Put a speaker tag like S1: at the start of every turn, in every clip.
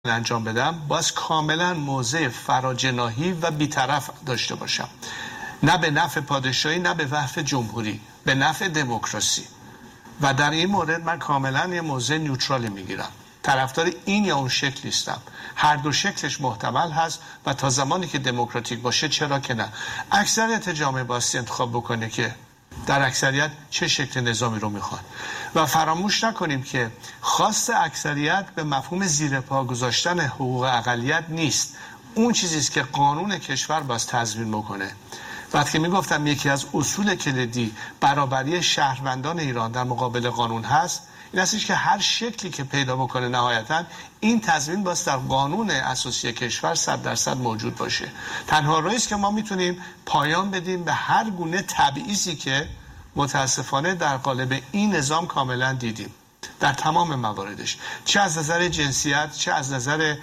S1: انجام بدم باز کاملا موضع فراجناحی و بیطرف داشته باشم، نه به نفع پادشاهی نه به نفع جمهوری، به نفع دموکراسی. و در این مورد من کاملا یه موضع نیوترالی میگیرم، طرفدار این یا اون شکل نیستم. هر دو شکلش محتمل هست و تا زمانی که دموکراتیک باشه چرا که نه. اکثریت جامعه باستی انتخاب بکنه که در اکثریت چه شکل نظامی رو میخوان و فراموش نکنیم که خواست اکثریت به مفهوم زیر پا گذاشتن حقوق اقلیت نیست. اون چیزیست که قانون کشور باز تضمین بکنه. وقتی میگفتم یکی از اصول کلیدی برابری شهروندان ایران در مقابل قانون هست، این هستش که هر شکلی که پیدا بکنه نهایتاً این تضمین باز در قانون اساسی کشور 100% موجود باشه. تنها راهی است که ما میتونیم پایان بدیم به هر گونه تبعیضی که متاسفانه در قالب این نظام کاملا دیدیم در تمام مواردش، چه از نظر جنسیت، چه از نظر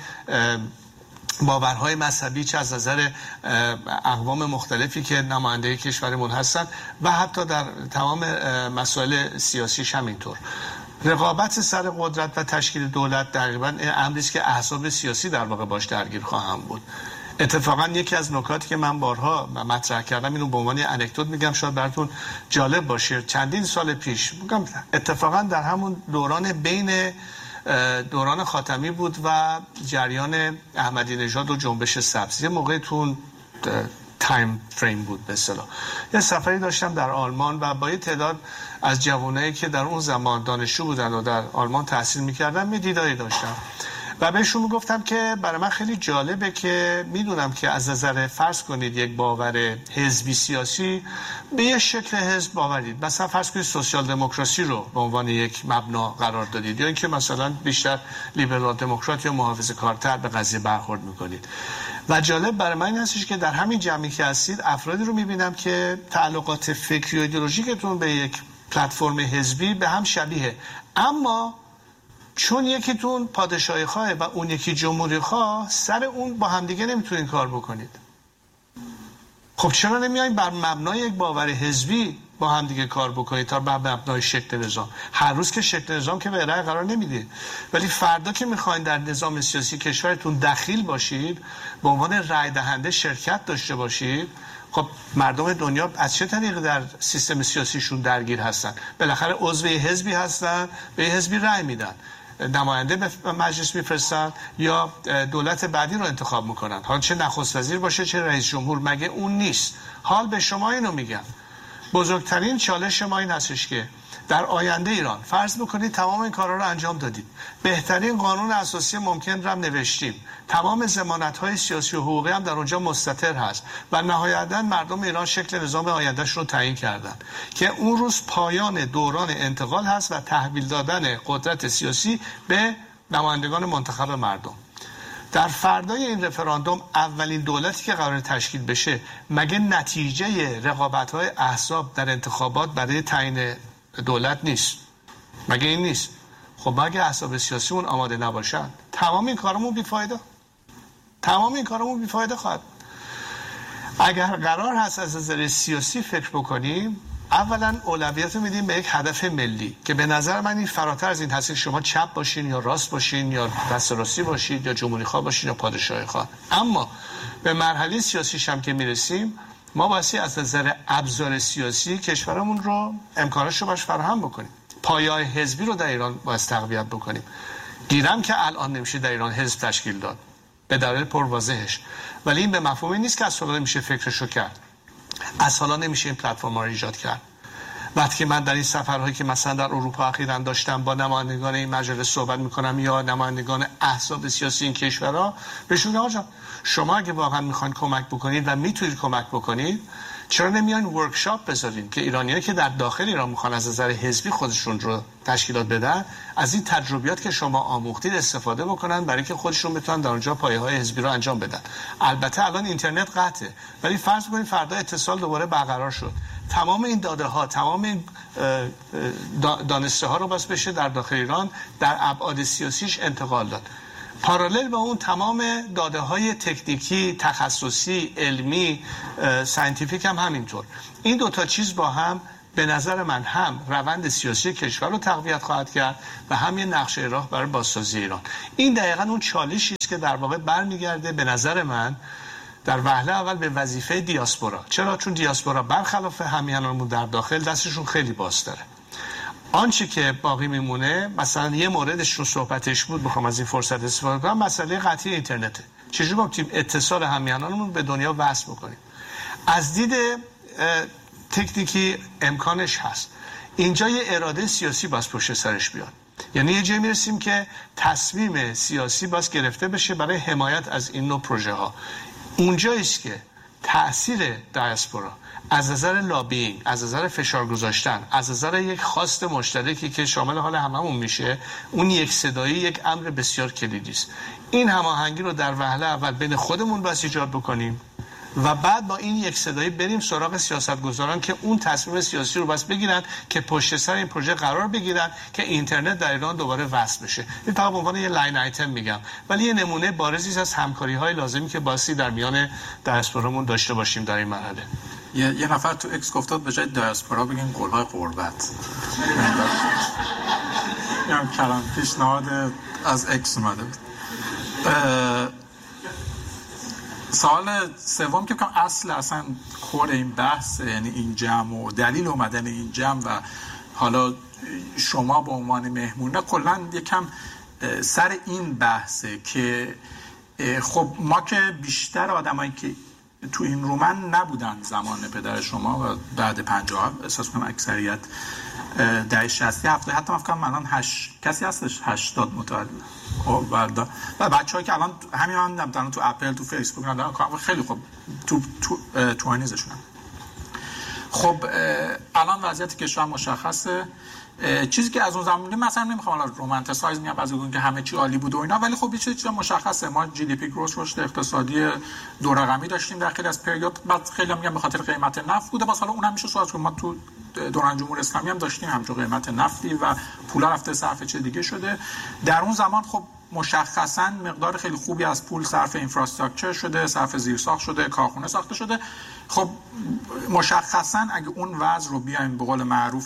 S1: باورهای مذهبی، چه از نظر اقوام مختلفی که نماینده کشورمون هستن و حتی در تمام مسائل سیاسیش همینطور. رقابت سر قدرت و تشکیل دولت تقریبا امری است که احزاب سیاسی در واقع باش درگیر خواهم بود. اتفاقا یکی از نکاتی که من بارها مطرح کردم، اینو به عنوان انکدوت میگم شاید براتون جالب باشه، چندین سال پیش میگم اتفاقا در همون دوران بین دوران خاتمی بود و جریان احمدی نژاد و جنبش سبز، یه موقع تون تایم فریم بود به اصطلاح. یه سفری داشتم در آلمان و با یه تعداد از جوانایی که در اون زمان دانشجو بودن و در آلمان تحصیل می‌کردن دیداری داشتم و بهشون میگفتم که برای من خیلی جالبه که میدونم که از نظر فرض کنید یک باور حزبی سیاسی به یه شکل حزب باورید، مثلا فرض کنید سوسیال دموکراسی رو به عنوان یک مبنا قرار دادید یا اینکه مثلا بیشتر لیبرال دموکرات یا محافظه‌کارتر به قضیه برخورد میکنید. و جالب برای من این هستش که در همین جمعی که هستید افرادی رو میبینم که تعلقات فکری و ایدئولوژیکتون به یک پلتفرم حزبی به هم شبیه، اما چون یکیتون پادشاهی خواه و اون یکی جمهوری خواه، سر اون با همدیگه نمیتونین کار بکنید. خب چرا نمیایین بر مبنای یک باور حزبی با همدیگه کار بکنید تا بر مبنای شکل نظام؟ هر روز که شکل نظام که به رأی قرار نمیده، ولی فردا که میخواین در نظام سیاسی کشورتون دخیل باشید، به عنوان رأی دهنده شرکت داشته باشید، خب مردم دنیا از چه طریقی در سیستم سیاسیشون درگیر هستن؟ بالاخره عضو حزبی هستن، به حزبی رأی میدن، نماینده به مجلس میفرستن یا دولت بعدی رو انتخاب میکنن، حالا چه نخست وزیر باشه چه رئیس جمهور، مگه اون نیست؟ حال به شما اینو میگم، بزرگترین چالش ما این هستش که در آینده ایران فرض بکنید تمام این کارا رو انجام دادیم، بهترین قانون اساسی ممکن رو هم نوشتیم، تمام ضمانت‌های سیاسی و حقوقی هم در اونجا مستتر هست و نهایتاً مردم ایران شکل نظام آیندهش رو تعیین کردن که اون روز پایان دوران انتقال هست و تحویل دادن قدرت سیاسی به نمایندگان منتخب مردم. در فردای این رفراندوم اولین دولتی که قرار تشکیل بشه مگه نتیجه رقابت‌های احزاب در انتخابات برای تعیین دولت نیست؟ مگه این نیست؟ خب مگه احزاب سیاسی اون آماده نباشن تمام این کارمون بیفایده خواهد. اگر قرار هست از نظر سیاسی فکر بکنیم، اولا اولویت رو میدیم به یک هدف ملی که به نظر من این فراتر از این هست که شما چپ باشین یا راست باشین یا دست راستی باشید یا جمهوری خواه باشین یا پادشاهی خواه. اما به مرحله سیاسیش هم که میرسیم، ما باید از نظر ابزار سیاسی کشورمون رو امکانش رو باش فراهم بکنیم، پایه‌های حزبی رو در ایران باید تقویت بکنیم. گیرم که الان نمیشه در ایران حزب تشکیل داد به دلیل پرواضحش، ولی این به مفهومی نیست که از حالا نمیشه فکرشو کرد، از حالا نمیشه این پلتفرم رو ایجاد کرد. وقتی من در این سفرهایی که مثلا در اروپا اخیراً داشتم با نمایندگان این مجلس صحبت میکنم یا نمایندگان احزاب سیاسی این کشورها، بهشون میگم آقا شما اگه واقعا میخواین کمک بکنید و میتونید کمک بکنید، چرا نمیان ورکشاپ بذارین که ایرانیایی که در داخل ایران میخوان از نظر حزبی خودشون رو تشکیلات بدن، از این تجربیات که شما آموختید استفاده بکنن برای که خودشون بتونن در اونجا پایه‌های حزبی رو انجام بدن. البته الان اینترنت قطعه، ولی فرض کنید فردا اتصال دوباره برقرار شد، تمام این داده ها، تمام این دانسته ها رو بس بشه در داخل ایران در ابعاد سیاسیش انتقال داد. پارالل با اون تمام داده های تکنیکی، تخصصی، علمی، ساینتیفیک هم همینطور. این دوتا چیز با هم به نظر من هم روند سیاسی کشور رو تقویت خواهد کرد و هم یه نقشه راه برای بازسازی ایران. این دقیقاً اون چالشی است که در واقع برمیگرده به نظر من در وهله اول به وظیفه دیاسپورا. چرا؟ چون دیاسپورا برخلاف همیهنانمون در داخل دستشون خیلی باز داره. آنچه که باقی میمونه، مثلا یه موردش رو صحبتش بود، بخوام از این فرصت استفاده کنم، مسئله قطعی اینترنته. چجوری با اتصال همیهنانمون به دنیا وصل بکنیم؟ از دید تکنیکی امکانش هست. اینجا یه اراده سیاسی باز پشت سرش بیاد. یعنی یه جایی میرسیم که تصمیم سیاسی باز گرفته بشه برای حمایت از این نوع پروژه ها. اونجاییست که تأثیر دیاسپورا از نظر لابینگ، از نظر فشار گذاشتن، از نظر یک خواست مشترکی که شامل حال هممون میشه، اون یک صدایی یک امر بسیار کلیدی است. این هماهنگی رو در وهله اول بین خودمون باید ایجاد بکنیم و بعد با این یک صدایی بریم سراغ سیاستگزاران که اون تصمیم سیاسی رو بس بگیرن که پشت سر این پروژه قرار بگیرن که اینترنت در ایران دوباره وصل بشه. این فقط به عنوان یه لاین آیتم میگم، ولی یه نمونه بارزی از همکاری‌های لازمی که باسی در میان دیاسپورامون داشته باشیم در این مرحله.
S2: یه نفر تو اکس گفتاد به جای دیاسپورا بگیم قول‌های غربت. یعنی کلام پیشنهاد از اکس اومده بود. سوال سوم که بکنم اصلا کور این بحث، یعنی این جمع و دلیل اومدن این جمع و حالا شما به عنوان مهمونه کلا یکم سر این بحثه که خب ما که بیشتر آدمایی که تو این رومن نبودن زمان پدر شما و بعد 50 احساس کنم اکثریت دهه 60 70 حتی من فکر کنم الان 8 کسی هستش 80 متولد و بچه‌ای که الان همین هم تو اپل تو فیسبوک دارن کار خیلی خوب تو انیزشون. خب الان وضعیت کشور مشخصه. چیزی که از اون زمان مثلا نمیخوام الان رومانتیسایز میگم از اون که همه چی عالی بود و اینا، ولی خب یه چیز مشخصه. ما جی دی پی گروث رشد اقتصادی دو رقمی داشتیم در خیلی از پریود، بعد خیلی میگم به خاطر قیمت نفت بوده. باز حالا اونم میشه صحبت کنیم. ما تو دوران جمهوری اسلامی هم داشتیم همچون قیمت نفتی و پولا رفته صرف چه دیگه شده. در اون زمان خب مشخصا مقدار خیلی خوبی از پول صرف اینفراستراکچر شده، صرف زیرساخت شده، کارخونه ساخته شده. خب مشخصا اگه اون وضع رو بیایم به قول معروف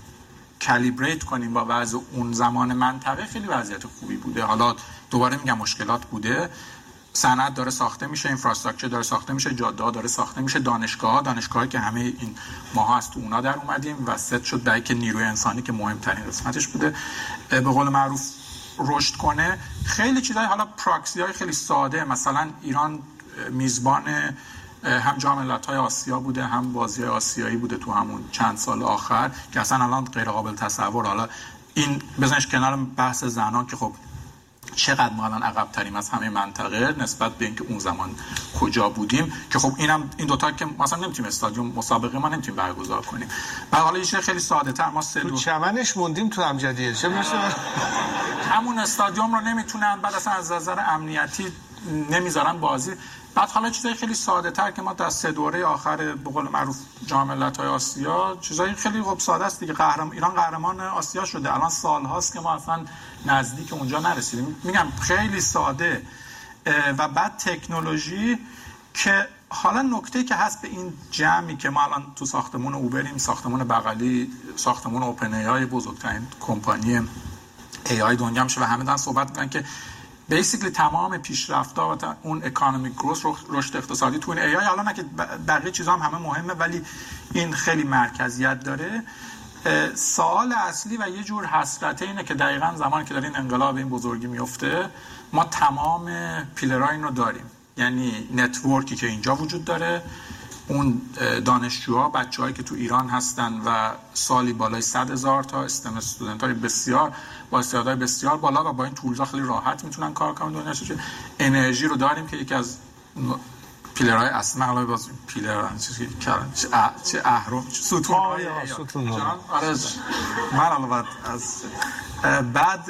S2: کالیبریت کنیم با وضع اون زمان منطقه، خیلی وضعیت خوبی بوده. حالا دوباره میگم مشکلات بوده، صنعت داره ساخته میشه، اینفراستراکچر داره ساخته میشه، جاده‌ها داره ساخته میشه، دانشگاه‌هایی که همه این ماها از تو اونا در اومدیم و ست شد برای که نیروی انسانی که مهمترین قسمتش بوده به قول معروف رشد کنه. خیلی چیزای حالا پراکسی‌های خیلی ساده، مثلا ایران میزبان هم جام ملت‌های آسیا بوده، هم بازی‌های آسیایی بوده تو همون چند سال آخر که اصلا الان غیر قابل تصور. حالا این بزنش کنار بحث زنان که خب چقدر ما الان عقب تریم از همه منطقه نسبت به اینکه اون زمان کجا بودیم، که خب این دوتا که مثلا نمیتونیم استادیوم مسابقه ما نمیتونیم برگزار کنیم. بعد حالا یه چیز خیلی ساده تر، ما
S1: تو چمنش موندیم تو امجدیه، چه میشه
S2: همون استادیوم رو نمیتونن، بعد اصلا از نظر امنیتی نمیذارن بازی. بعد حالا چیزای خیلی ساده تر که ما در 3 دوره آخر به قول معروف جام ملت‌های آسیا، چیزای خیلی خب ساده است دیگه. ایران قهرمان آسیا شده، الان سال هاست که ما اصلا نزدیک اونجا نرسیدیم. میگم خیلی ساده. و بعد تکنولوژی که حالا نکته که هست به این جمعی که ما الان تو ساختمون اوبریم، ساختمون بغلی ساختمون اوپن ای آی، بزرگترین کمپانی ای آی دنیا میشه و همه دارن صحبت میکنن که بیسیکلی تمام پیشرفت‌ها و اون اکانومیک گروث رشد اقتصادی تو این ای آی، حالا نه که بقیه چیزا هم همه مهمه ولی این خیلی مرکزیت داره. سوال اصلی و یه جور حسرته اینه که دقیقاً زمانی که داره این انقلاب این بزرگی میفته ما تمام پیلرها این رو داریم. یعنی نتورکی که اینجا وجود داره، اون دانشجوها، بچه‌هایی که تو ایران هستن و سالی بالای 100,000 تا استم استودنت‌های بسیار با استعدادهای بسیار بالا و با این تولزها خیلی راحت میتونن کار کنن. دانشجو انرژی رو داریم که یکی از پیلرهای اصلا علاوه باز پیلر چیزی کردن چه اهرم ستون‌های آره من علاوه از بعد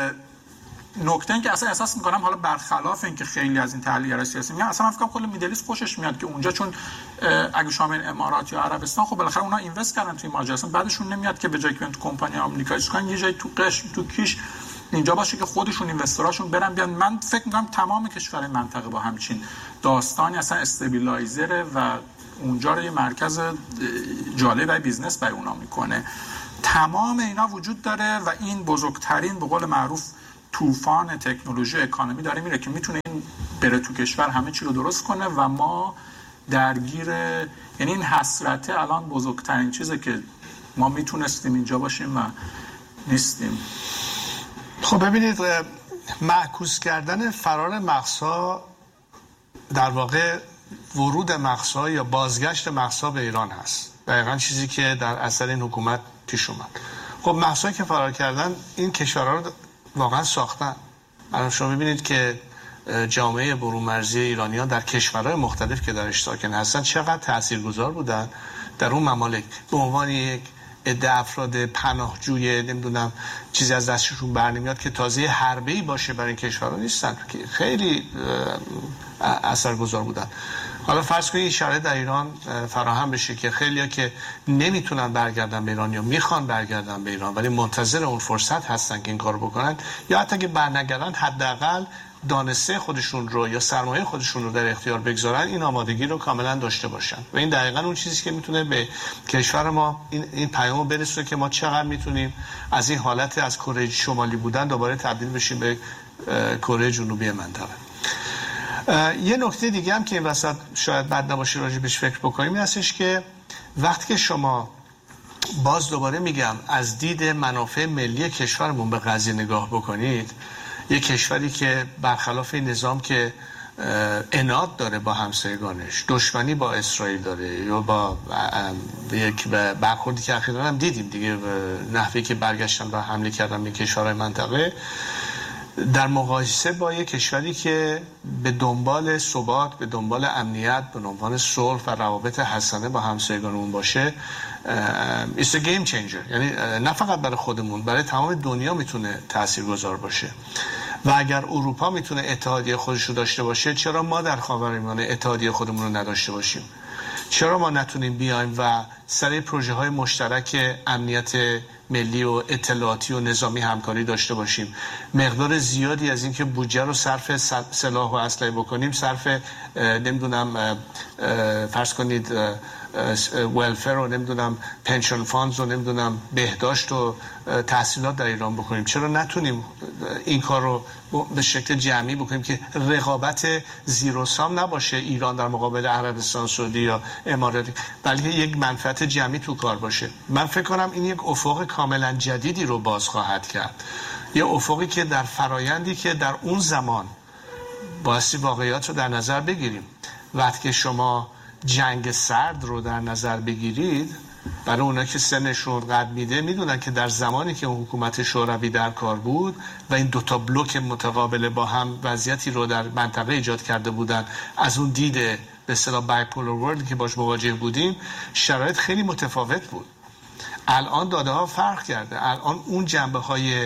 S2: نکته این که اصلا احساس میکنم حالا برخلاف این که خیلی از این تحلیلگرای سیاسی میگن، اصلا من فکر کنم کل میدلیست خوشش میاد که اونجا، چون اگه شامل امارات یا عربستان خب بالاخره اونا اینوست کردن توی ماجرا، بعدشون نمیاد که به جای که تو کمپانی آمریکایی کنن یه جای تو قش تو کیش اینجا باشه که خودشون اینوستوراشون برن بیان. من فکر میکنم تمام کشورهای منطقه با همچین داستانی اصلا استابیلایزره و اونجا رو یه مرکز جالب برای بیزنس برای اونا میکنه. تمام اینا وجود داره و این بزرگترین به قول معروف طوفان تکنولوژی اکانومی داره میره که میتونه این بره تو کشور همه چی رو درست کنه و ما درگیر، یعنی این حسرته الان بزرگترین چیزه که ما میتونستیم اینجا باشیم و نیستیم.
S1: خب ببینید، معکوس کردن فرار مقصا در واقع ورود مقصا یا بازگشت مقصا به ایران هست. دقیقاً چیزی که در اثر این حکومت پیش اومد. خب مقصایی که فرار کردن این کشورها رو واقعا ساختن. الان شما ببینید که جامعه برون‌مرزی ایرانیان در کشورهای مختلف که درش ساکن هستن چقدر تاثیرگذار بودن در اون ممالک. به عنوان یک عده افراد پناهجوی نمیدونم چیزی از دستشون برنمیاد که تازه حربه‌ای باشه برای این کشورها نیستن که خیلی اثرگذار بودن. حالا فرض کنید این شرایط در ایران فراهم بشه که خیلیا که نمیتونن برگردن به ایران یا میخوان برگردن به ایران ولی منتظر اون فرصت هستن که این کارو بکنن، یا حتی که برنگردن حداقل دانسته خودشون رو یا سرمایه خودشون رو در اختیار بگذارن، این آمادگی رو کاملا داشته باشن. و این دقیقاً اون چیزی که میتونه به کشور ما این پیامو برسونه که ما چقدر میتونیم از این حالت از کره شمالی بودن دوباره تبدیل بشیم به کره جنوبی منطقه. یه نکته دیگه هم که این وسط شاید بد نباشه راجع بهش فکر بکنیم این هستش که وقتی که شما باز دوباره میگم از دید منافع ملی کشورمون به قضیه نگاه بکنید، یه کشوری که برخلاف این نظام که عناد داره با همسایگانش، دشمنی با اسرائیل داره یا با یک برخوردی که اخیراً هم دیدیم دیگه، نحوی که برگشتن و حمله کردن به کشورهای منطقه، در مقایسه با یک کشوری که به دنبال ثبات، به دنبال امنیت، به عنوان صلح و روابط حسنه با همسایگانمون باشه، it's a game changer. یعنی نه فقط برای خودمون، برای تمام دنیا میتونه تاثیرگذار باشه. و اگر اروپا میتونه اتحادیه خودش رو داشته باشه، چرا ما در خاورمیانه اتحادیه خودمون رو نداشته باشیم؟ چرا ما نتونیم بیایم و سر پروژه های مشترک امنیت ملی و اطلاعاتی و نظامی همکاری داشته باشیم؟ مقدار زیادی از این که بودجه رو صرف سلاح و اسلحه بکنیم، صرف نمیدونم فرض کنید ولفر و نمیدونم پنشن فاندز و نمیدونم بهداشت و تحصیلات در ایران بکنیم. چرا نتونیم این کار رو به شکل جمعی بکنیم که رقابت زیرو سام نباشه ایران در مقابل عربستان سعودی یا امارات، بلکه یک منفعت جمعی تو کار باشه؟ من فکر کنم این یک افق کاملا جدیدی رو باز خواهد کرد، یه افقی که در فرایندی که در اون زمان بایستی واقعیات رو در نظر بگیریم. وقتی که شما جنگ سرد رو در نظر بگیرید، برای اونا که سنشون قد میده میدونن که در زمانی که حکومت شوروی در کار بود و این دوتا بلوک متقابل با هم وضعیتی رو در منطقه ایجاد کرده بودن، از اون دید به اصطلاح بایپولر ورلد که باش مواجه بودیم، شرایط خیلی متفاوت بود. الان داده ها فرق کرده. الان اون جنبه های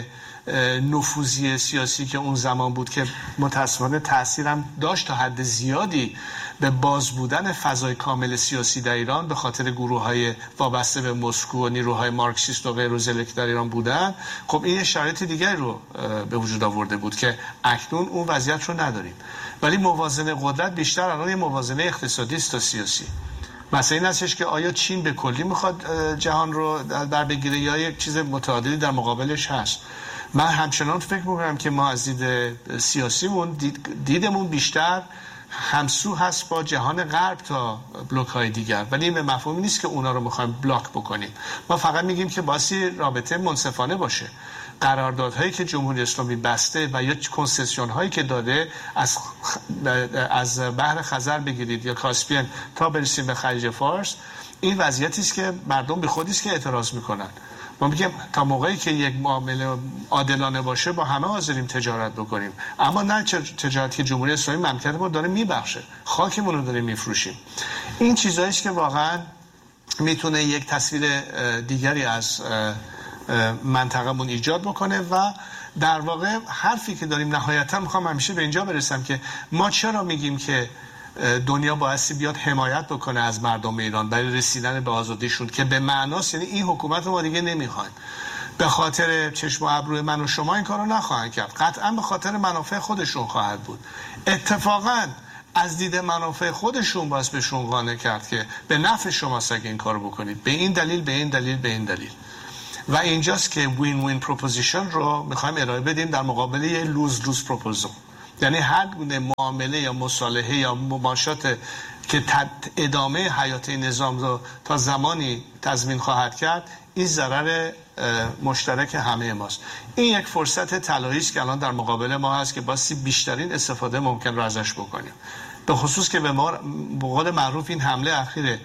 S1: نفوذی سیاسی که اون زمان بود که متاسفانه تأثیرم داشت تا حد زیادی به باز بودن فضای کامل سیاسی در ایران به خاطر گروه‌های وابسته به مسکو و نیروهای مارکسیست و غیر و زل که در ایران بودن، خب این شرایط دیگری رو به وجود آورده بود که اکنون اون وضعیت رو نداریم. ولی موازنه قدرت بیشتر الان یه موازنه اقتصادی است تا سیاسی. مثلا این هستش که آیا چین به کلی میخواد جهان رو در بگیره یا یک چیز متعادلی در مقابلش هست؟ من همچنان فکر میکنم که ما از دید سیاسیمون دیدمون بیشتر همسو هست با جهان غرب تا بلوک های دیگر، ولی این به مفهومی نیست که اونا رو میخوایم بلاک بکنیم. ما فقط میگیم که باسی رابطه منصفانه باشه. قراردادهایی که جمهوری اسلامی بسته و یا کنسسیون هایی که داده از بحر خزر بگیرید یا کاسپین تا برسیم به خلیج فارس، این وضعیتی است که مردم به خودی است که اعتراض میکنن. ما میگیم تا موقعی که یک معامله عادلانه باشه با همه حاضریم تجارت بکنیم، اما نه تجارتی که جمهوری اسلامی مملکت ما داره میبخشه، خاکمون رو داره میفروشیم. این چیزایی است که واقعا میتونه یک تصویر دیگری از منطقه‌مون ایجاد بکنه. و در واقع حرفی که داریم نهایتا میخوام همیشه به اینجا برسم که ما چرا میگیم که دنیا بایستی بیاد حمایت بکنه از مردم ایران برای رسیدن به آزادیشون، که به معناست یعنی این حکومت ما دیگه نمیخوایم. به خاطر چشم و ابروی من و شما این کارو نخواهند کرد، قطعا به خاطر منافع خودشون خواهد بود. اتفاقا از دید منافع خودشون باز بهشون قانع کرد که به نفع شماست اگه این کارو بکنید، به این دلیل به این دلیل به این دلیل. و اینجاست که وین وین پروپوزیشن رو میخوایم ارائه بدیم در مقابل یه لوز پروپوزال. یعنی هر گونه معامله یا مصالحه یا مماشات که ادامه حیات نظام رو تا زمانی تضمین خواهد کرد، این ضرر مشترک همه ماست. این یک فرصت طلایی است که الان در مقابل ما هست که باستی بیشترین استفاده ممکن رو ازش بکنیم، به خصوص که به قول معروف این حمله اخیر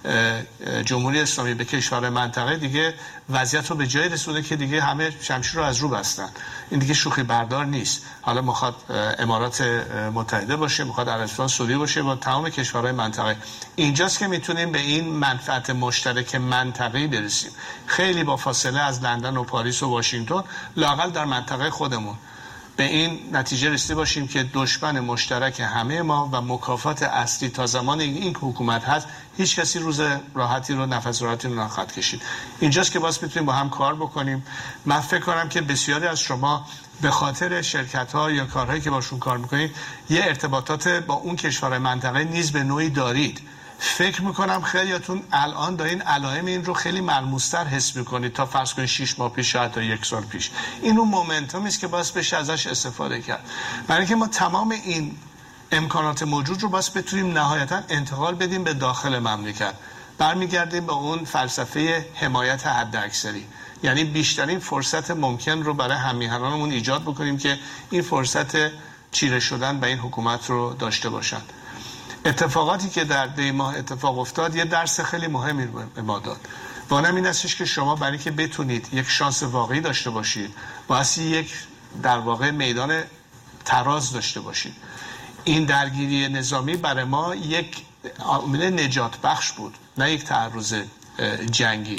S1: جمهوری اسلامی به کشور منطقه دیگه وضعیت رو به جای رسونده که دیگه همه شمشیر رو از رو بستن. این دیگه شوخی بردار نیست. حالا میخواد امارات متحده باشه، میخواد عربستان سعودی باشه، با تمام کشورهای منطقه. اینجاست که میتونیم به این منفعت مشترک منطقه‌ای برسیم، خیلی با فاصله از لندن و پاریس و واشنگتن، لااقل در منطقه خودمون به این نتیجه رسیده باشیم که دشمن مشترک همه ما و مکافات اصلی تا زمانی این حکومت هست، هیچ کسی روز راحتی رو، نفس راحتی رو نخواهد کشید. اینجاست که باز میتونیم با هم کار بکنیم. من فکر کنم که بسیاری از شما به خاطر شرکت‌ها یا کارهایی که باشون کار میکنید یه ارتباطات با اون کشور منطقه نیز به نوعی دارید. فکر میکنم خیلیاتون الان دارین علائم این رو خیلی ملموس‌تر حس میکنید تا فرض کنید 6 ماه پیش تا 1 سال پیش. این اون مومنتومی است که باعث بشه ازش استفاده کرد. برای اینکه ما تمام این امکانات موجود رو باز بتونیم نهایتا انتقال بدیم به داخل مملکت. برمیگردیم به اون فلسفه حمایت حداکثری، یعنی بیشترین فرصت ممکن رو برای هم‌میهنانمون ایجاد بکنیم که این فرصت چیره شدن به این حکومت رو داشته باشند. اتفاقاتی که در دی ماه اتفاق افتاد یه درس خیلی مهمی به ما داد و اونم این استش که شما برای که بتونید یک شانس واقعی داشته باشید باید یک در واقع میدان تراز داشته باشید. این درگیری نظامی برای ما یک عامل نجات بخش بود، نه یک تعرض جنگی.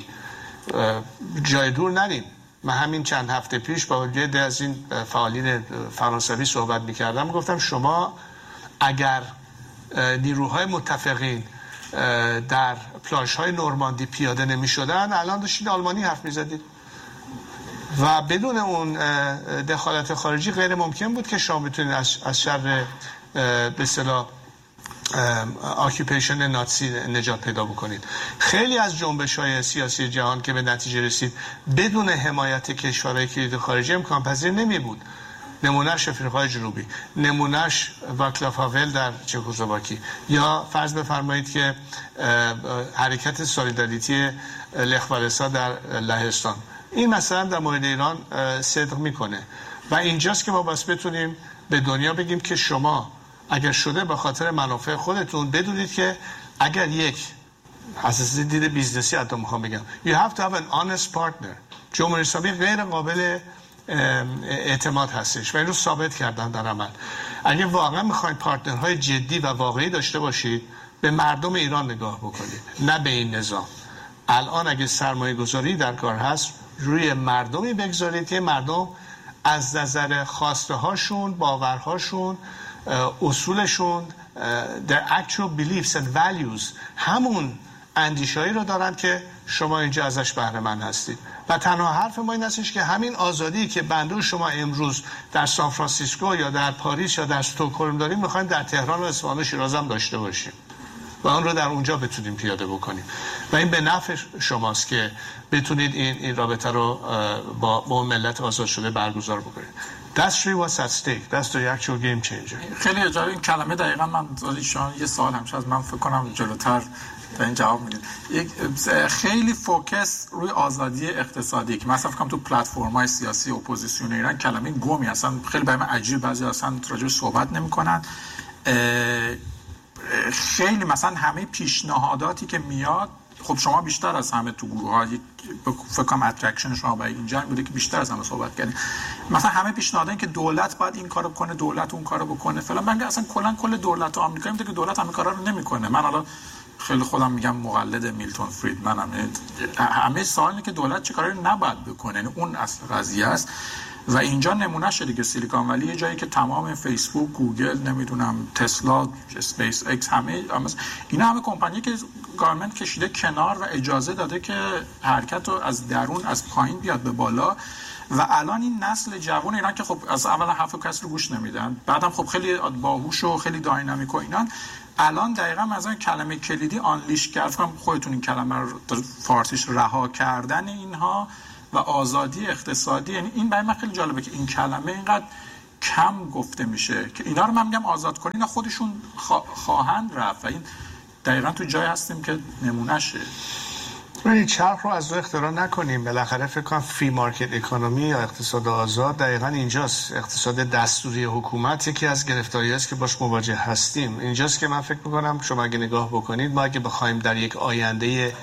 S1: جای دور نریم. من همین چند هفته پیش با یه از این فعالین فرانسوی صحبت می‌کردم، گفتم شما اگر نیروهای متفقین در پلاژهای نورماندی پیاده نمی‌شدن الان داشتید آلمانی حرف می‌زدید و بدون اون دخالت خارجی غیر ممکن بود که شما بتونید از شر به اصطلاح آکیپیشن ناتسی نجات پیدا بکنید. خیلی از جنبش‌های سیاسی جهان که به نتیجه رسید بدون حمایت کشورهای کلید خارجی امکان پذیر نمی بود. نمونهش افریقای جنوبی، نمونهش واکلاو هاول در چکسلواکی، یا فرض بفرمایید که حرکت سولیداریتی لخ والسا در لهستان. این مثلا در مورد ایران صدق میکنه و اینجاست که ما بس بتونیم به دنیا بگیم که شما اگر شده به خاطر منافع خودتون، بدونید که اگر یک از دید بیزنسی حتی میخوام بگم you have to have an honest partner. جمهوری اسلامی غیر قابل اعتماد هستش و این رو ثابت کردن در عمل. اگه واقعا میخواید پارتنرهای جدی و واقعی داشته باشید به مردم ایران نگاه بکنید، نه به این نظام. الان اگه سرمایه گذاری در کار هست روی مردمی بگذارید که مردم از نظر خواسته هاشون، باورهاشون، اصولشون their actual beliefs and values همون اندیشه‌ای رو دارن که شما اینجا ازش بهره مند هستید. و تنها حرف ما این هستش که همین آزادی که بنده و شما امروز در سان فرانسیسکو یا در پاریس یا در استکهلم داریم می‌خوایم در تهران و اصفهان و شیراز هم داشته باشیم و اون رو در اونجا بتونیم پیاده بکنیم و این به نفع شماست که بتونید این رابطه رو با ملت آزاد شده برگزار بکنید. That's really what's at stake. That's the actual game changer.
S2: خیلی اجازه این کلمه دقیقاً من شما یه سوال همش از من فکر کنم جلوتر به این جواب میدید. خیلی فوکس روی آزادی اقتصادی که مثلا فکر کنم تو پلتفرم‌های سیاسی اپوزیسیون ایران کلمه گمی اصلا خیلی برای من عجیب، بعضی اصلا راجعش صحبت نمی‌کنن. خیلی مثلا همه پیشنهاداتی که میاد، خب شما بیشتر از همه تو گروه‌ها فکر کنم اترکشن شما برای این جنگ بوده که بیشتر از همه صحبت کردین. مثلا همه پیشنهادن که دولت باید این کارو بکنه، دولت اون کارو بکنه فلان. من اصلا کل دولت آمریکا میگه که دولت همه کارا رو نمیکنه. من حالا خیلی خودم میگم مقلد میلتون فریدمنم. همه سوال اینه که دولت چه کاری نباید بکنه، یعنی اون اصل قضیه است. و اینجا نمونه شده که سیلیکون ولی یه جایی که تمام فیسبوک، گوگل، نمیدونم تسلا، اسپیس ایکس، اینا همه کمپانی که گارمنت کشیده کنار و اجازه داده که حرکت رو از درون از پایین بیاد به بالا و الان این نسل جوان ایران که خب از اول حرف کس رو گوش نمیدن، بعدم خب خیلی باهوش و خیلی داینامیک و اینان، الان دقیقاً مثلا کلمه کلیدی آنلیش کردن، خودتون این کلمه رو فارسیش رها کردن اینها و آزادی اقتصادی، یعنی این برای من خیلی جالبه که این کلمه اینقدر کم گفته میشه که اینا رو من میگم آزاد کنین و خودشون خواهند رفت و این دقیقاً تو جای هستیم که نمونهشه.
S1: ولی چرخ رو از دو اختراع نکنیم. بالاخره فکر کنم فری مارکت اکونومی یا اقتصاد آزاد دقیقاً اینجاست. اقتصاد دستوری حکومت یکی از گرفتاری‌هایی است که باش مواجه هستیم. اینجاست که من فکر می‌کنم شما اگه نگاه بکنید، ما اگه بخوایم در یک آینده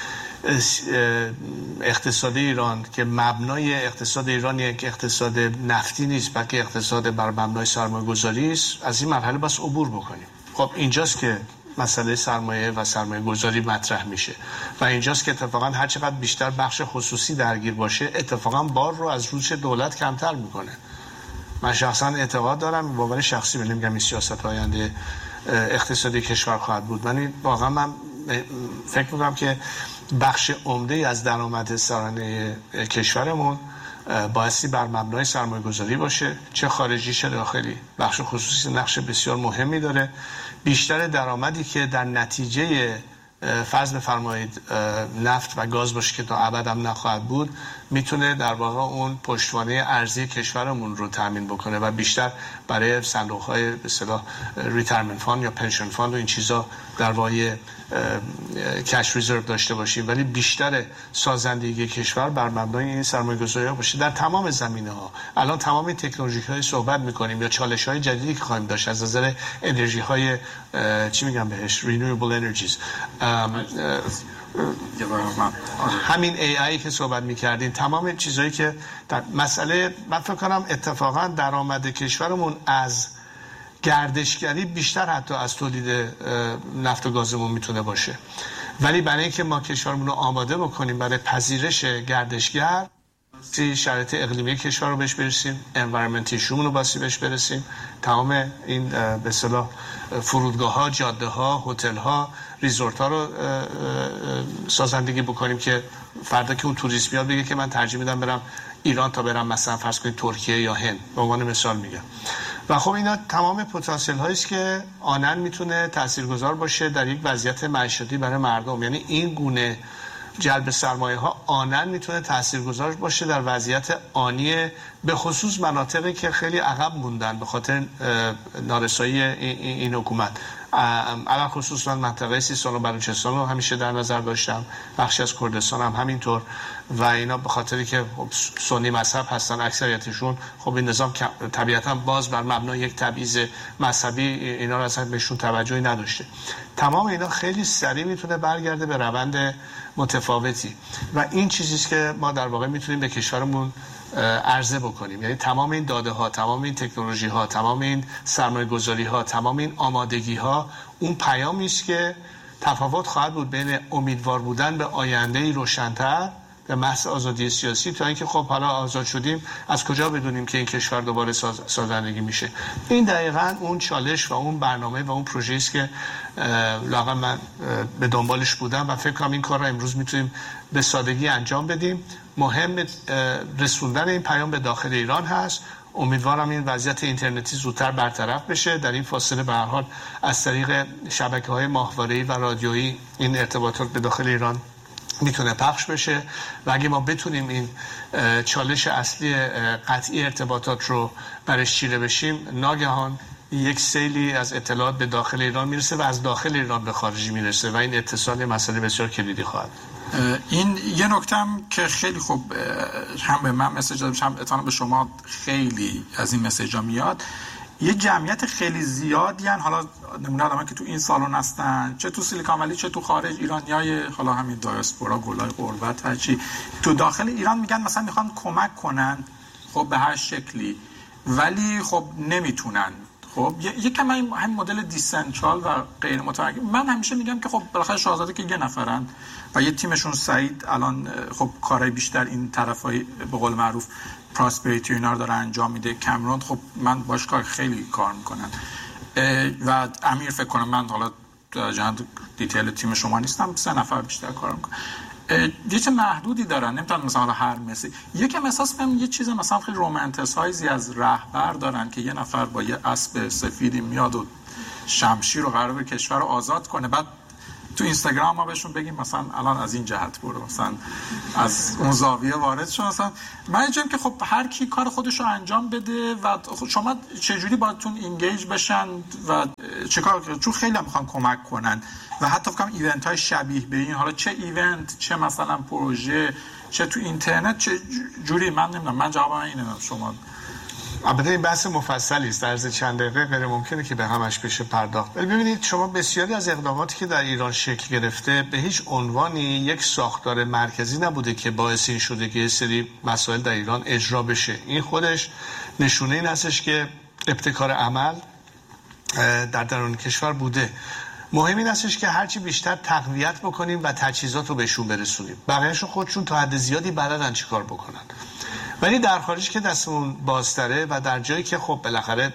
S1: اقتصاد ایران که مبنای اقتصاد ایران یک اقتصاد نفتی نیست بلکه اقتصاد بر مبنای سرمایه‌گذاری است، از این مرحله باید عبور بکنیم. خب اینجاست که مسئله سرمایه و سرمایه گذاری مطرح میشه و اینجاست که اتفاقا هر چقدر بیشتر بخش خصوصی درگیر باشه اتفاقا بار رو از روش دولت کمتر میکنه. من شخصا اعتقاد دارم، باور شخصی نمیگم این سیاست آینده اقتصادی کشور خواهد بود. من واقعا فکر میکنم که بخش عمده از درآمد سرانه کشورمون بایستی بر مبنای سرمایه گذاری باشه، چه خارجی چه داخلی. بخش خصوصی نقش بسیار مهمی داره. بیشتر درآمدی که در نتیجه فرض بفرمایید نفت و گاز باشه که تا ابد هم نخواهد بود، میتونه در واقع اون پشتوانه ارزی کشورمون رو تامین بکنه و بیشتر برای صندوق‌های به اصطلاح ریتایرمنت فاند یا پنشن فاند و این چیزا در واقع کش ریزرو داشته باشیم، ولی بیشتر سازندگی کشور بر مبنای این سرمایه‌گذاری‌ها باشه در تمام زمینه‌ها. الان تمام تکنولوژی‌های صحبت می‌کنیم یا چالش‌های جدیدی که خواهیم داشت از نظر انرژی‌های چی میگم بهش renewable energies، همین AI که صحبت می‌کردین، تمام چیزایی که در مسئله من فکر کنم اتفاقا درآمد کشورمون از گردشگری بیشتر حتی از تولید نفت و گازمون میتونه باشه، ولی برای اینکه ما کشورمون رو آماده بکنیم برای پذیرش گردشگر، شرایط اقلیمی کشور رو بهش برسیم، environment ایشومون رو باسی بهش برسیم، تمام این به اصطلاح فرودگاه‌ها، جاده‌ها، هتل‌ها، ریزورت‌ها رو سازندگی بکنیم که فردا که اون توریست بیاد بگه که من ترجیح میدم برم ایران تا برم مثلا فرض کنید ترکیه یا هند، به عنوان مثال میگم. و خب اینا تمام پتانسیل هایی است که آنن میتونه تاثیرگذار باشه در یک وضعیت معیشتی برای مردم. یعنی این گونه جلب سرمایه ها آنن میتونه تاثیرگذار باشه در وضعیت آنی به خصوص مناطقی که خیلی عقب موندن به خاطر نارسایی این حکومت. علاوه خصوص من منطقه سیستان و بلوچستان رو همیشه در نظر داشتم، بخشی از کردستان هم همینطور، و اینا به خاطری که سنی مذهب هستن اکثریتشون، خب این نظام طبیعتا باز بر مبنای یک تبعیض مذهبی اینا رو اصلا بهشون توجهی نداشته. تمام اینا خیلی سریع میتونه برگرده به روند متفاوتی و این چیزیست که ما در واقع میتونیم به کشورمون عرضه بکنیم. یعنی تمام این داده ها، تمام این تکنولوژی ها، تمام این سرمایه گذاری ها، تمام این آمادگی ها اون پیامی است که تفاوت خواهد بود بین امیدوار بودن به آینده‌ای روشن‌تر به محض آزادی سیاسی تا اینکه خب حالا آزاد شدیم از کجا بدونیم که این کشور دوباره سازندگی میشه. این دقیقاً اون چالش و اون برنامه و اون پروژه‌ای است که لااقل من به دنبالش بودم و فکر کنم این کار رو امروز میتونیم به سادگی انجام بدیم. مهم رسوندن این پیام به داخل ایران هست. امیدوارم این وضعیت اینترنتی زودتر برطرف بشه. در این فاصله به هر حال از طریق شبکه‌های ماهواره‌ای و رادیویی این ارتباطات به داخل ایران میتونه پخش بشه و اگه ما بتونیم این چالش اصلی قطعی ارتباطات رو برش چیره بشیم، ناگهان یک سیلی از اطلاعات به داخل ایران میرسه و از داخل ایران به خارجی میرسه و این اتصال مسئله بسیار کلیدی خواهد.
S2: این یه نکته هم که خیلی خوب هم به من مسیج دادم، هم اتفاقا به شما خیلی از این مسیجا میاد. یه جمعیت خیلی زیادی هن، حالا نمونه آدمایی که تو این سالن هستن، چه تو سیلیکون ولی چه تو خارج، ایرانیای حالا همین دیاسپورا، گلای غربت، هرچی تو داخل ایران میگن مثلا میخوان کمک کنن، خب به هر شکلی، ولی خب نمیتونن. خب یکم همین مدل دیسنترال و غیر متمرکز. من همیشه میگم که خب بالاخره شاهزاده که یه نفرن و یه تیمشون سعید الان خب کارهای بیشتر این طرفای به قول معروف پراسپریتی اینا رو داره انجام میده. کامرون خب من باش خیلی کار میکنن و امیر فکر کنم، من حالا در جهت دیتیل تیم شما نیستم، 3 نفر بیشتر کار میکنن. یه چه محدودی دارن، نمیتونن مثلا هر مسی یکم احساس کنم یه چیز مثلا خیلی رومانتیسایزی از رهبر دارن که یه نفر با یه اسب سفیدی میاد و شمشیر رو قراره کشور رو آزاد کنه، بعد تو اینستاگرام ما بهشون بگیم مثلا الان از این جهت برو، مثلا از اون زاویه وارد شو. مثلا من اینجام که خب هر کی کار خودش رو انجام بده و شما چجوری باهاتون اینگیج بشن و چیکار کنن، چون خیلی میخوان کمک کنن و حتی فکر کنم ایونت های شبیه به این، حالا چه ایونت چه مثلا پروژه چه تو اینترنت چه جوری، من نمیدونم، من جواب اینه. شما
S1: البته این بحث مفصلی است، در عرض چند دقیقه غیر ممکنه که به همش بشه پرداخت. ولی ببینید شما بسیاری از اقداماتی که در ایران شکل گرفته به هیچ عنوانی یک ساختار مرکزی نبوده که باعث این شده که یه سری مسائل در ایران اجرا بشه. این خودش نشونه این هستش که ابتکار عمل در درون کشور بوده. مهم این هستش که هرچی بیشتر تقویت بکنیم و تجهیزات رو بهشون برسونیم. بقیه‌شون خودشون تا حد زیادی بلدن چیکار بکنن. ولی در خارج که دستمون بازتره و در جایی که خب بالاخره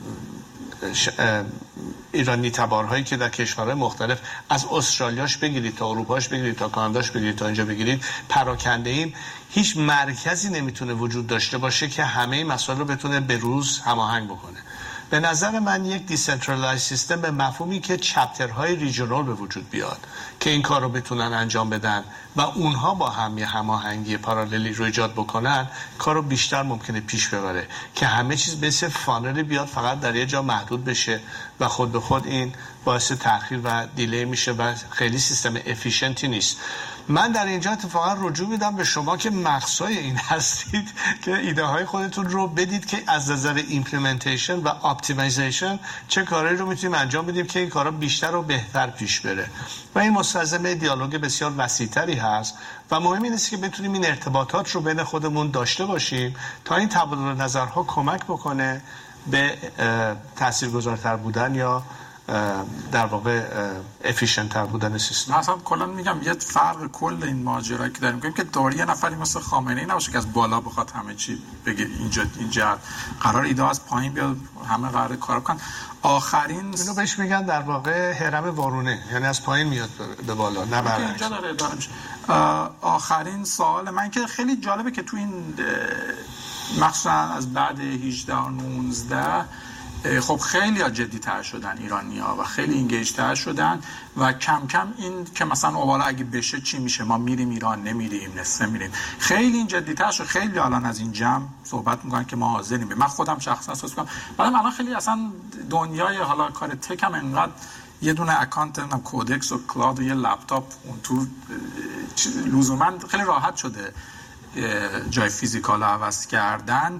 S1: ایرانی تبارهایی که در کشورهای مختلف از استرالیاش بگیرید تا اروپاش بگیرید تا کاناداش بگیرید تا اینجا بگیرید پراکنده ایم، هیچ مرکزی نمیتونه وجود داشته باشه که همه این مسائل رو بتونه به روز هماهنگ بکنه. به نظر من یک دیسنترالایز سیستم به مفهومی که چپترهای ریجنال به وجود بیاد که این کار رو بتونن انجام بدن و اونها با هم یه هماهنگی پارالیلی رو ایجاد بکنن، کار رو بیشتر ممکنه پیش ببره که همه چیز مثل فانل بیاد فقط در یه جا محدود بشه و خود به خود این باعث تأخیر و دیلی میشه و خیلی سیستم افیشنتی نیست. من در اینجا اتفاقا رجوع میدم به شما که مخصوصای این هستید که ایده های خودتون رو بدید که از نظر ایمپلمنتیشن و اپتیمایزیشن چه کارهایی رو میتونیم انجام بدیم که این کارا بیشتر و بهتر پیش بره و این مستلزم دیالوگ بسیار وسیع‌تری هست و مهم این است که بتونیم این ارتباطات رو بین خودمون داشته باشیم تا این تبادل نظرها کمک بکنه به تاثیرگذارتر بودن یا در واقع افیشنت تر بودن سیستم.
S2: مثلا کلا میگم یه فرق کل این ماجرا که داریم که داری یه نفری مثل خامنه ای نباشه که از بالا بخواد همه چی بگه اینجا قرار ایده از پایین بیاد همه قرار کار کنن. آخرین
S1: اینو بهش میگن در واقع هرم وارونه، یعنی از پایین میاد به بالا نه برعکس.
S2: اینجا داره میشه. آخرین سوال من که خیلی جالبه که تو این مخصوصا از بعد 18 و 19 خب خیلی ها جدی تر شدن ایرانی ها و خیلی اینگیج تر شدن و کم کم این که مثلا اولا اگه بشه چی میشه، ما میریم ایران نمیریم نصفه میریم، خیلی این جدی تر شد. خیلی الان از این جمع صحبت میکنن که ما حاضریم. من خودم شخصا احساس میکنم بعدم الان خیلی اصلا دنیای حالا کار تک هم انقدر یه دونه اکانت کودکس و کلاود و یه لپتاپ اون تو لزوما خیلی راحت شده جای فیزیکال رو عوض کردن.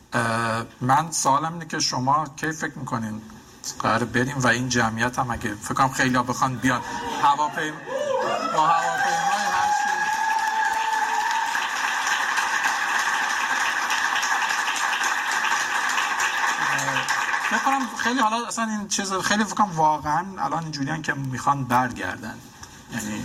S2: من سوالم اینه که شما کی فکر میکنین قراره بریم و این جمعیت هم اگه فکر کنم خیلی ها بخوان بیان با هواپیمای هر چی فکر کنم خیلی حالا اصلا این چیز خیلی فکر کنم واقعا الان اینجوریان که میخوان برگردن، یعنی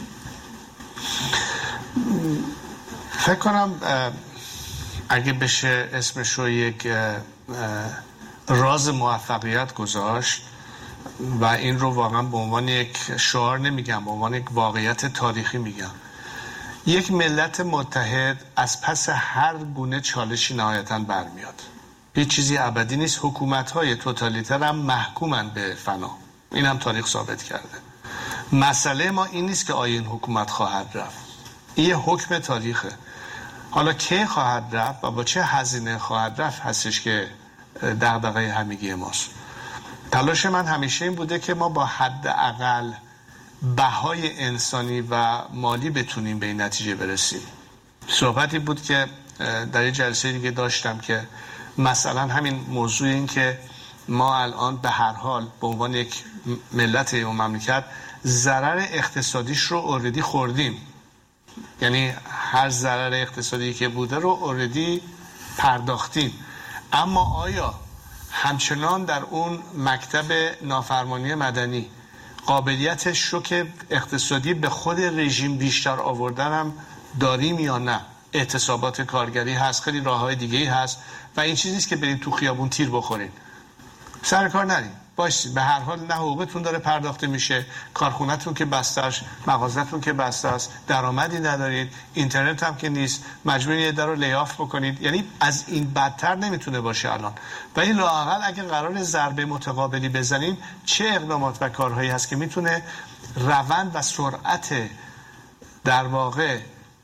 S1: فکر کنم اگه بشه اسمش رو یک راز موفقیت گذاشت و این رو واقعا به عنوان یک شعار نمیگم، به عنوان یک واقعیت تاریخی میگم، یک ملت متحد از پس هر گونه چالشی نهایتاً برمیاد. هیچ چیزی ابدی نیست. حکومت‌های توتالیتر هم محکومن به فنا، این هم تاریخ ثابت کرده. مسئله ما این نیست که آیا این حکومت خواهد رفت، این یه حکم تاریخه. حالا کی خواهد رفت و با چه هزینه خواهد رفت هستش که دغدغه همگی ماست. تلاش من همیشه این بوده که ما با حداقل بهای انسانی و مالی بتونیم به این نتیجه برسیم. صحبتی بود که در یه جلسه دیگه داشتم که مثلا همین موضوع این که ما الان به هر حال به عنوان یک ملت و مملکت ضرر اقتصادیش رو اوردی خوردیم، یعنی هر ضرر اقتصادی که بوده رو اوردی پرداختیم، اما آیا همچنان در اون مکتب نافرمانی مدنی قابلیت شوک اقتصادی به خود رژیم بیشتر آوردن هم داریم یا نه؟ اعتصابات کارگری هست، خیلی راههای دیگه‌ای هست و این چیزی نیست که بریم تو خیابون تیر بخوریم، سر کار نریم، باشید، به هر حال نه حقوقتون داره پرداخته میشه، کارخونه‌تون که بسته است، مغازه‌تون که بسته است، درآمدی ندارید، اینترنت هم که نیست، مجبورید یه در رو لیاف بکنید. یعنی از این بدتر نمیتونه باشه الان. ولی لااقل اگه قرار ضربه متقابلی بزنیم، چه اقدامات و کارهایی هست که میتونه روند و سرعت در واقع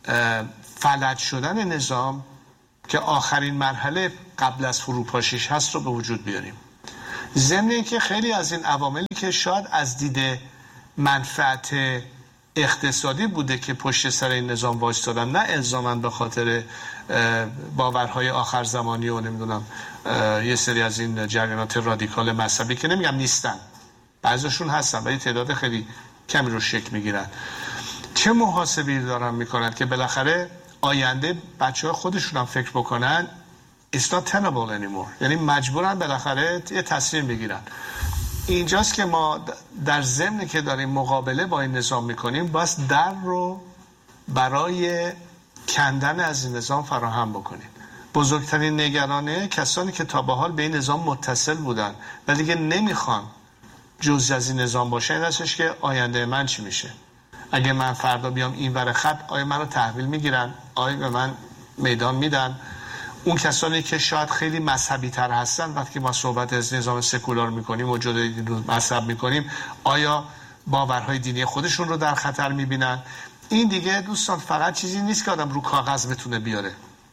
S1: فلج شدن نظام که آخرین مرحله قبل از فروپاشیش هست رو به وجود بیاریم. ضمن اینکه خیلی از این عواملی که شاید از دید منفعت اقتصادی بوده که پشت سر این نظام وایستادن، نه الزاماً به خاطر باورهای آخر زمانی و نمیدونم یه سری از این جریانات رادیکال مذهبی که نمیگم نیستن، بعضیشون هستن ولی تعداد خیلی کمی رو شکل میگیرن. چه محاسبی دارن میکنن که بالاخره آینده بچه‌ها خودشون هم فکر بکنن it's not tenable anymore، یعنی مجبورن بالاخره یه تصمیم بگیرن. اینجاست که ما در ضمن که داریم مقابله با این نظام میکنیم باز در رو برای کندن از این نظام فراهم بکنیم. بزرگترین نگرانه کسانی که تا به حال به این نظام متصل بودن و دیگه نمیخوان جزء از این نظام باشه این هستش که آینده من چی میشه. اگه من فردا بیام این ور خط، آیا من رو تحویل میگیرن؟ آیا به من میدان میدن؟ اون کسانی که شاید خیلی مذهبی تر هستن وقتی ما صحبت از نظام سکولار میکنیم و جدای مذهب میکنیم، آیا باورهای دینی خودشون رو در خطر میبینن؟ این دیگه دوستان فقط چیزی نیست که آدم رو کاغذ بتونه بیاره.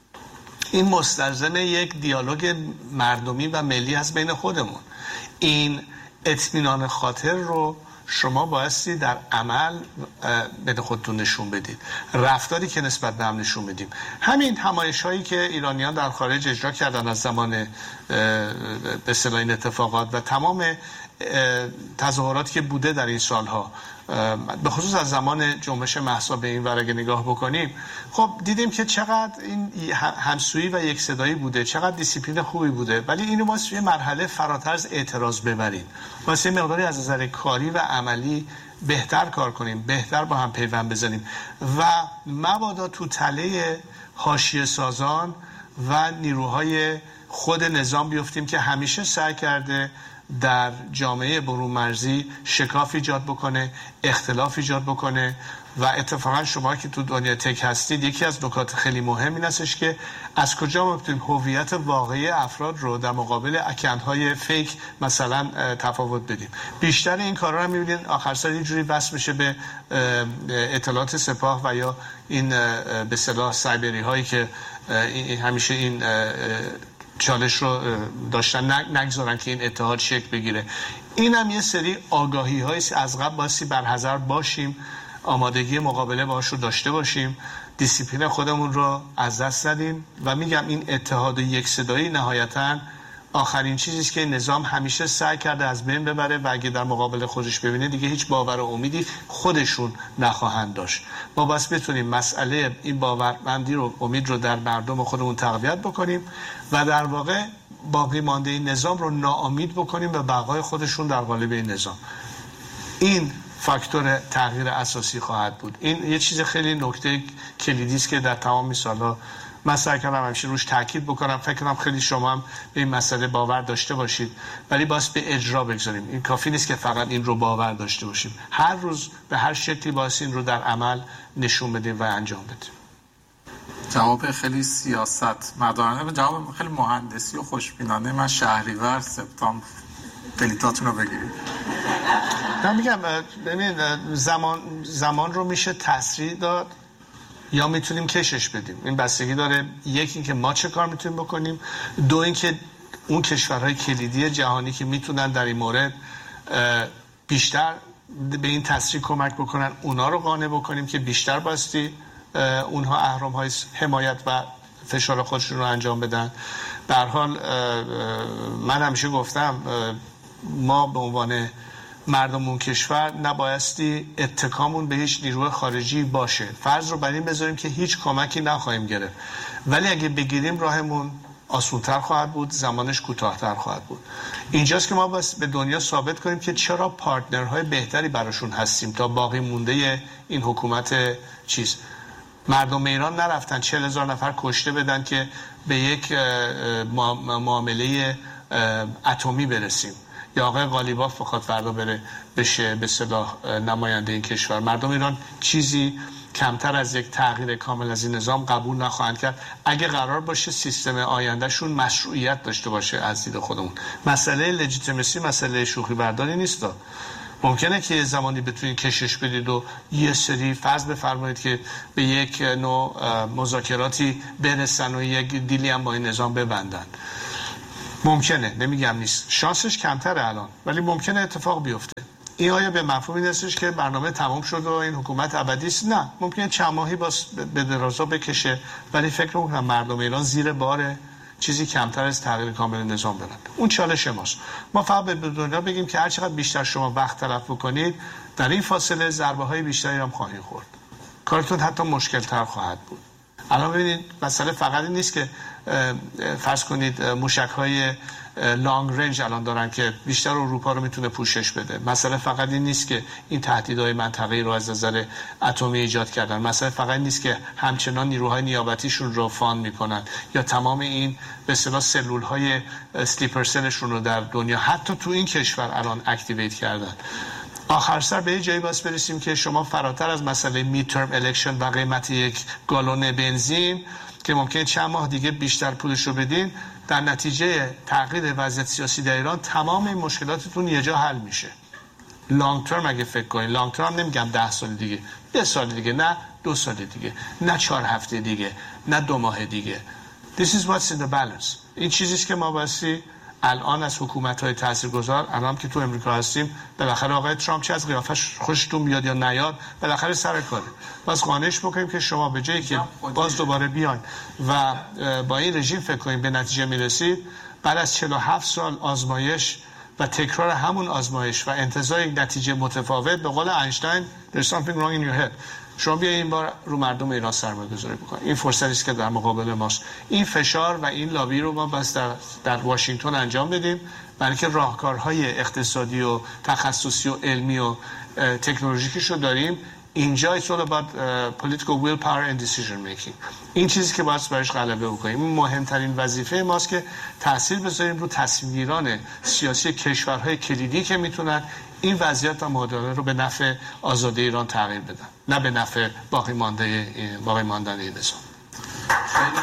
S1: این مستلزم یک دیالوگ مردمی و ملی از بین خودمون. این اطمینان خاطر رو شما بایستی در عمل به خودتون نشون بدید، رفتاری که نسبت به هم نشون بدیم. همین همایش هایی که ایرانیان در خارج اجرا کردن از زمان به اصطلاح این اتفاقات و تمام تظاهراتی که بوده در این سالها، به خصوص از زمان جنبش مهسا به این ور اگه نگاه بکنیم، خب دیدیم که چقدر این همسویی و یک صدایی بوده، چقدر دیسیپلین خوبی بوده. ولی اینو ما یه مرحله فراتر از اعتراض ببریم، واسه مقداری از نظر کاری و عملی بهتر کار کنیم، بهتر با هم پیوند بزنیم و مبادا تو تله حاشیه سازان و نیروهای خود نظام بیفتیم که همیشه سعی کرده در جامعه برون مرزی شکاف ایجاد بکنه، اختلاف ایجاد بکنه. و اتفاقا شما که تو دنیا تک هستید، یکی از نکات خیلی مهم این هستش که از کجا ما بتونیم هویت واقعی افراد رو در مقابل اکانت‌های فیک مثلا تفاوت بدیم. بیشتر این کارا رو می‌بینید آخر سر یه جوری وصل میشه به اطلاعات سپاه و یا این به اصطلاح سایبری هایی که همیشه این چالش رو داشتن نگذارن که این اتحاد شکل بگیره. این هم یه سری آگاهی هاییست از قبل بایستی برحذر باشیم، آمادگی مقابله باهاش رو داشته باشیم، دیسیپلین خودمون رو از دست ندیم. و میگم این اتحاد یک صدایی نهایتاً آخرین چیزیست که نظام همیشه سعی کرده از بین ببره و اگه در مقابل خودش ببینه دیگه هیچ باور و امیدی خودشون نخواهند داشت. ما بس بتونیم مسئله این باورمندی رو، امید رو در مردم خودمون تقویت بکنیم و در واقع باقی مانده این نظام رو ناامید بکنیم به بقای خودشون در قالب این نظام. این فاکتور تغییر اساسی خواهد بود. این یه چیز خیلی نکته کلیدی است که در تمام سال‌ها من سعی کردم همیشه روش تاکید بکنم. فکر کنم خیلی شما هم به این مسئله باور داشته باشید، ولی باز به اجرا بگذاریم. این کافی نیست که فقط این رو باور داشته باشیم، هر روز به هر شکلی باز این رو در عمل نشون بدیم و انجام بدیم.
S2: جواب خیلی سیاست مدارانه و جواب خیلی مهندسی و خوشبینانه. من شهریور سپتامبر بلیطاتون رو بگیرید.
S1: من میگم ببین زمان رو میشه تسریع داد یا میتونیم کشش بدیم. این بستگی داره، یکی که ما چه کار میتونیم بکنیم، دو اینکه اون کشورهای کلیدی جهانی که میتونن در این مورد بیشتر به این تسریع کمک بکنن، اونا رو قانع بکنیم که بیشتر باستی اونها اهرم‌های حمایت و فشار خودشون رو انجام بدن. به هر حال من همیشه گفتم ما به عنوان مردم اون کشور نبایستی اتکامون به هیچ نیروی خارجی باشه. فرض رو بر این بذاریم که هیچ کمکی نخواهیم گرفت، ولی اگه بگیریم راهمون آسان‌تر خواهد بود، زمانش کوتاه‌تر خواهد بود. اینجاست که ما باید به دنیا ثابت کنیم که چرا پارتنرهای بهتری براشون هستیم تا باقی مونده این حکومت مردم ایران نرفتن 40,000 نفر کشته بدن که به یک معامله اتمی برسیم، یا آقای قالیباف بخواد فردا بره بشه به اصطلاح نماینده این کشور. مردم ایران چیزی کمتر از یک تغییر کامل از این نظام قبول نخواهند کرد اگه قرار باشه سیستم آیندهشون مشروعیت داشته باشه. از دید خودمون مسئله لجیتیمسی مسئله شوخی برداری نیست. ممکنه که زمانی بتونید کشش بدید و یه سری فرض بفرمایید که به یک نوع مذاکراتی برسن و یک دیلی هم با این نظام ببندن. ممکنه، نمیگم نیست، شانسش کمتره الان، ولی ممکنه اتفاق بیفته. این آیا به مفهومی نیستش که برنامه تمام شد و این حکومت ابدی است؟ نه، ممکنه چند ماهی به درازا بکشه، ولی فکر می‌کنم مردم ایران زیر بار چیزی کمتر از تغییر کامل نظام برن. اون چالش ماست. ما فقط به دنیا بگیم که هر چقدر بیشتر شما وقت تلف بکنید در این فاصله ضربه‌های بیشتری هم خواهید خورد. کارتون حتی مشکل‌تر خواهد بود. الان ببینید مسئله فقط این نیست که فرض کنید موشک‌های لانگ رنج الان دارن که بیشتر اروپا رو میتونه پوشش بده. مسئله فقط این نیست که این تهدیدهای منطقه‌ای رو از نظر اتمی ایجاد کردن. مسئله فقط این نیست که همچنان نیروهای نیابتیشون رو فاند میکنن یا تمام این به اصطلاح سلول‌های اسلیپر سلشون رو در دنیا حتی تو این کشور الان اکتیویت کردن. آخر سر به یه جایی باز برسیم که شما فراتر از مسئله مید ترم الکشن و قیمت یک گالون بنزین که ممکنه چند ماه دیگه بیشتر پولش رو بدین، در نتیجه تغییر وضعیت سیاسی در ایران تمام این مشکلاتتون یه جا حل میشه. لانگ ترم اگه فکر کنین، لانگ ترم نمیگم 10 سال دیگه، 1 سال دیگه، نه 2 سال دیگه، نه 4 هفته دیگه، نه 2 ماه دیگه. This is what's in the balance. این چیزیست که ما بایستی الان از حکومت‌های تاثیرگذار، الان که تو امریکا هستیم، بالاخره آقای ترامپ چه از قیافش خوشتون میاد یا نیاد، بالاخره سر کاره. باز قانعش بکنیم که شما به جایی که باز دوباره بیاین و با این رژیم فکر کنیم به نتیجه میرسید، بعد از 47 سال آزمایش و تکرار همون آزمایش و انتظار یک نتیجه متفاوت، به قول اینشتین there's something wrong in your head. شما بیا این بار رو مردم ایران سرمایه‌گذاری بکنید. این فرصتی است که در مقابل ماست. این فشار و این لابی رو ما بس در واشنگتن انجام بدیم، برای که راهکارهای اقتصادی و تخصصی و علمی و تکنولوژیکیش رو داریم. اینجا it's all about political willpower and decision making. این چیزی که باید برایش غلبه بکنیم. این مهمترین وظیفه ماست که تاثیر بذاریم رو تصمیم‌گیران سیاسی کشورهای کلیدی که میتونن این وضعیت و معادله رو به نفع آزادی ایران تغییر بدن، نه به نفع باقی ماندن این نظام.